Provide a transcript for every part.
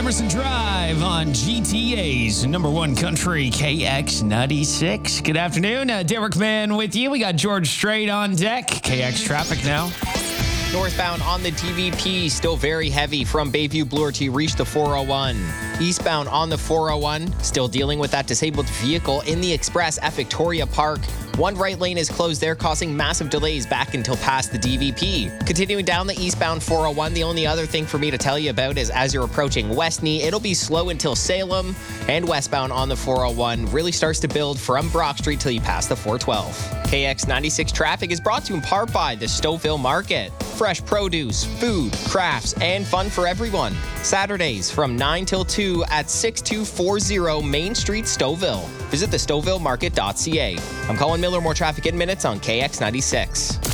Emerson Drive on GTA's number one country, KX96. Good afternoon. Derek Mann with you. We got George Strait on deck. KX traffic now. Northbound on the DVP, still very heavy from Bayview Bloor to reach the 401. Eastbound on the 401, still dealing with that disabled vehicle in the Express at Victoria Park. One right lane is closed there, causing massive delays back until past the DVP. Continuing down the eastbound 401, the only other thing for me to tell you about is as you're approaching Westney, it'll be slow until Salem, and westbound on the 401 really starts to build from Brock Street till you pass the 412. KX96 traffic is brought to you in part by the Stouffville Market. Fresh produce, food, crafts, and fun for everyone. Saturdays from 9 till 2 at 6240 Main Street, Stouffville. Visit thestouffvillemarket.ca. I'm Colin Miller. More traffic in minutes on KX96.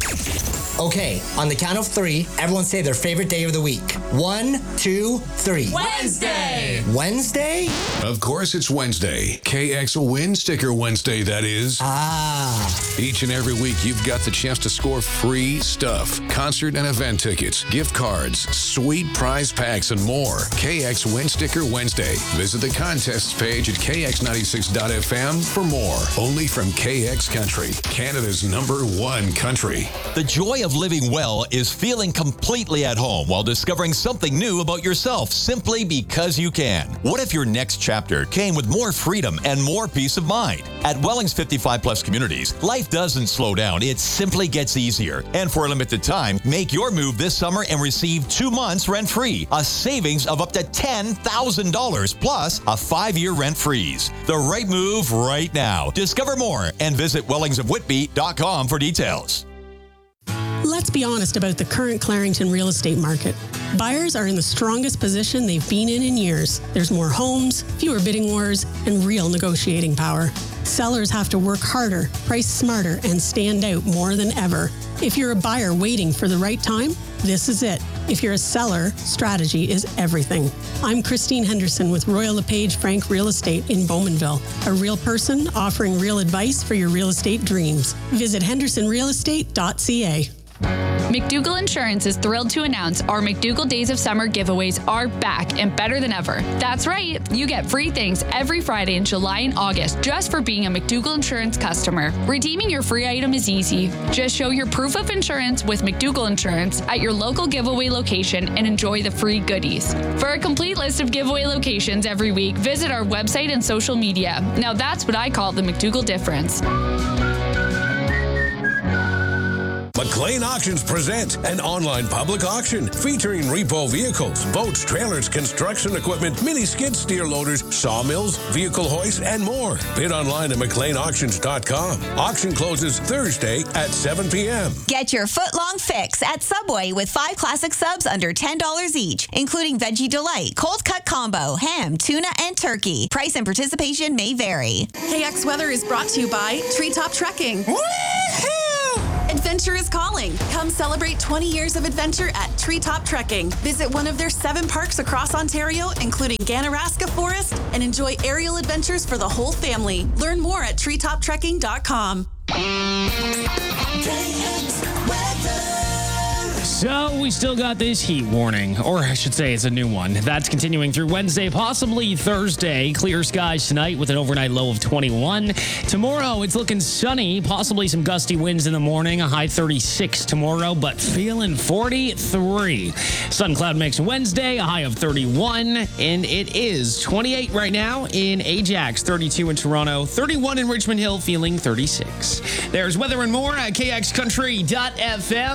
Okay, on the count of three, everyone say their favorite day of the week. 1, 2, 3. Wednesday! Wednesday? Of course it's Wednesday. KX Win Sticker Wednesday, that is. Each and every week, you've got the chance to score free stuff. Concert and event tickets, gift cards, sweet prize packs, and more. KX Win Sticker Wednesday. Visit the contests page at kx96.fm for more. Only from KX Country, Canada's number one country. The joy of living well is feeling completely at home while discovering something new about yourself simply because you can. What if your next chapter came with more freedom and more peace of mind? At Welling's 55 Plus Communities, life doesn't slow down, it simply gets easier. And for a limited time, make your move this summer and receive 2 months rent-free, a savings of up to $10,000 plus a 5-year rent freeze. The right move right now. Discover more and visit wellingsofwhitby.com for details. Let's be honest about the current Clarington real estate market. Buyers are in the strongest position they've been in years. There's more homes, fewer bidding wars, and real negotiating power. Sellers have to work harder, price smarter, and stand out more than ever. If you're a buyer waiting for the right time, this is it. If you're a seller, strategy is everything. I'm Christine Henderson with Royal LePage Frank Real Estate in Bowmanville, a real person offering real advice for your real estate dreams. Visit hendersonrealestate.ca. McDougall Insurance is thrilled to announce our McDougall Days of Summer giveaways are back and better than ever. That's right, you get free things every Friday in July and August just for being a McDougall Insurance customer. Redeeming your free item is easy. Just show your proof of insurance with McDougall Insurance at your local giveaway location and enjoy the free goodies. For a complete list of giveaway locations every week, visit our website and social media. Now that's what I call the McDougall difference. McLean Auctions present an online public auction featuring repo vehicles, boats, trailers, construction equipment, mini skid steer loaders, sawmills, vehicle hoists, and more. Bid online at McLeanAuctions.com. Auction closes Thursday at 7 p.m. Get your foot-long fix at Subway with 5 classic subs under $10 each, including Veggie Delight, Cold Cut Combo, ham, tuna, and turkey. Price and participation may vary. KX Weather is brought to you by Treetop Trekking. Adventure is calling. Come celebrate 20 years of adventure at Treetop Trekking. Visit one of their 7 parks across Ontario, including Ganaraska Forest, and enjoy aerial adventures for the whole family. Learn more at treetoptrekking.com. So we still got this heat warning, or I should say it's a new one. That's continuing through Wednesday, possibly Thursday. Clear skies tonight with an overnight low of 21. Tomorrow it's looking sunny, possibly some gusty winds in the morning, a high 36 tomorrow, but feeling 43. Sun cloud mix Wednesday, a high of 31, and it is 28 right now in Ajax, 32 in Toronto, 31 in Richmond Hill, feeling 36. There's weather and more at kxcountry.fm.